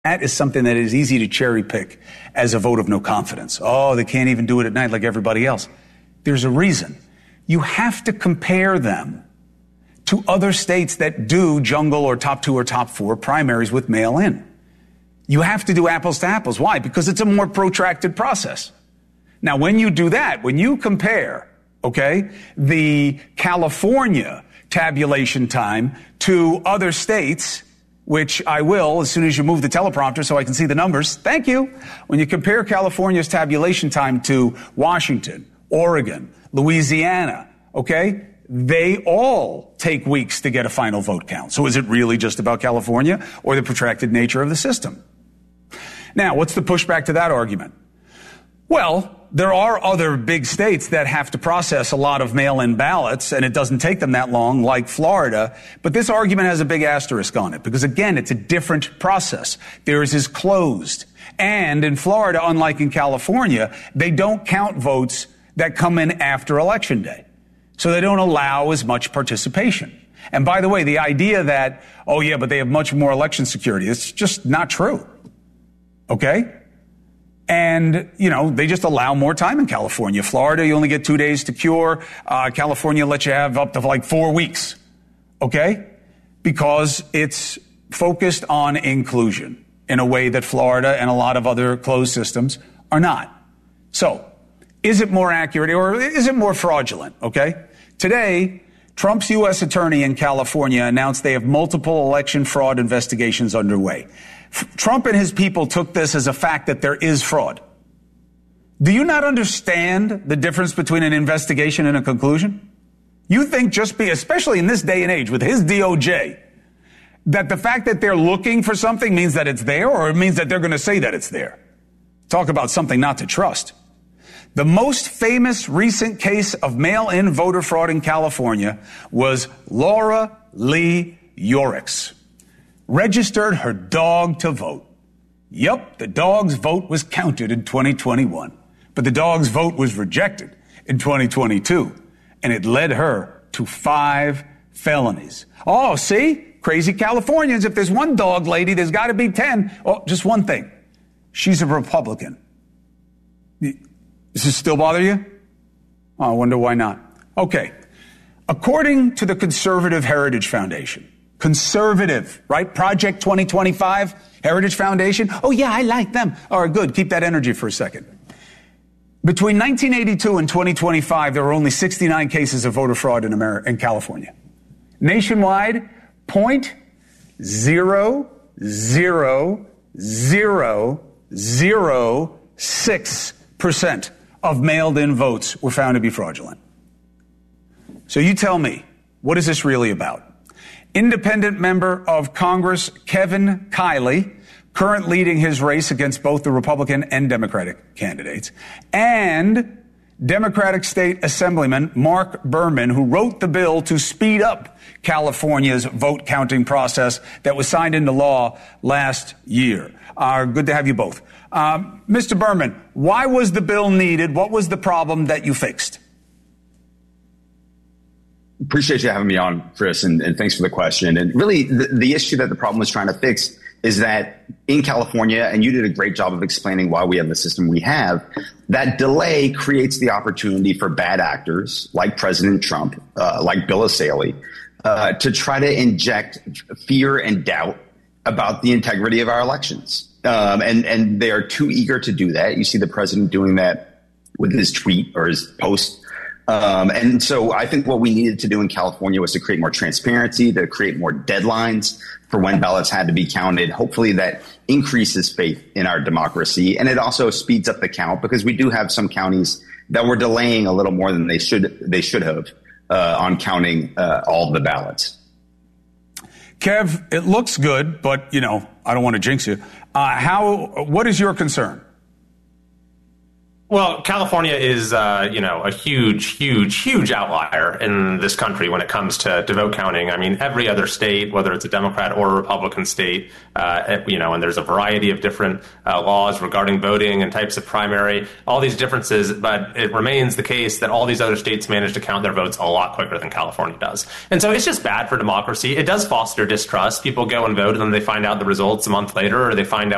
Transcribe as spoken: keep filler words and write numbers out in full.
That is something that is easy to cherry pick as a vote of no confidence. Oh, they can't even do it at night like everybody else. There's a reason. You have to compare them to other states that do jungle or top two or top four primaries with mail-in. You have to do apples to apples. Why? Because it's a more protracted process. Now, when you do that, when you compare, okay, the California tabulation time to other states, which I will as soon as you move the teleprompter so I can see the numbers. Thank you. When you compare California's tabulation time to Washington, Oregon, Louisiana, okay, they all take weeks to get a final vote count. So is it really just about California or the protracted nature of the system? Now, what's the pushback to that argument? Well, there are other big states that have to process a lot of mail-in ballots, and it doesn't take them that long, like Florida. But this argument has a big asterisk on it, because, again, it's a different process. Theirs is closed. And in Florida, unlike in California, they don't count votes that come in after Election Day. So they don't allow as much participation. And by the way, the idea that, oh, yeah, but they have much more election security, it's just not true. Okay? And, you know, they just allow more time in California. Florida, you only get two days to cure. Uh, California lets you have up to like four weeks. Okay? Because it's focused on inclusion in a way that Florida and a lot of other closed systems are not. So, is it more accurate or is it more fraudulent? Okay? Today, Trump's U S attorney in California announced they have multiple election fraud investigations underway. Trump and his people took this as a fact that there is fraud. Do you not understand the difference between an investigation and a conclusion? You think just be, especially in this day and age with his D O J, that the fact that they're looking for something means that it's there, or it means that they're going to say that it's there? Talk about something not to trust. The most famous recent case of mail-in voter fraud in California was Laura Lee Yoricks. Registered her dog to vote. Yep, the dog's vote was counted in twenty twenty-one, but the dog's vote was rejected in twenty twenty-two, and it led her to five felonies. Oh, see? Crazy Californians. If there's one dog lady, there's got to be ten. Oh, just one thing. She's a Republican. Does this still bother you? Oh, I wonder why not. Okay. According to the Conservative Heritage Foundation, conservative, right? Project twenty twenty-five, Heritage Foundation. Oh, yeah, I like them. All right, good. Keep that energy for a second. Between nineteen eighty-two and twenty twenty-five, there were only sixty-nine cases of voter fraud in America, in California. Nationwide, zero point zero zero zero zero six percent of mailed-in votes were found to be fraudulent. So you tell me, what is this really about? Independent member of Congress Kevin Kiley, current leading his race against both the Republican and Democratic candidates, and Democratic State Assemblyman Mark Berman, who wrote the bill to speed up California's vote counting process that was signed into law last year. Uh, good to have you both. Um, Mister Berman, why was the bill needed? What was the problem that you fixed? Appreciate you having me on, Chris, and, and thanks for the question. And really, the, the issue that the problem is trying to fix is that in California, and you did a great job of explaining why we have the system we have, that delay creates the opportunity for bad actors like President Trump, uh, like Bill O'Reilly, uh, to try to inject fear and doubt about the integrity of our elections. Um, and, and they are too eager to do that. You see the president doing that with his tweet or his post. Um, and so I think what we needed to do in California was to create more transparency, to create more deadlines for when ballots had to be counted. Hopefully that increases faith in our democracy. And it also speeds up the count, because we do have some counties that were delaying a little more than they should they should have uh, on counting uh, all the ballots. Kev, it looks good, but, you know, I don't want to jinx you. Uh, how? What is your concern? Well, California is, uh, you know, a huge, huge, huge outlier in this country when it comes to, to vote counting. I mean, every other state, whether it's a Democrat or a Republican state, uh, you know, and there's a variety of different uh, laws regarding voting and types of primary, all these differences. But it remains the case that all these other states manage to count their votes a lot quicker than California does. And so it's just bad for democracy. It does foster distrust. People go and vote and then they find out the results a month later, or they find out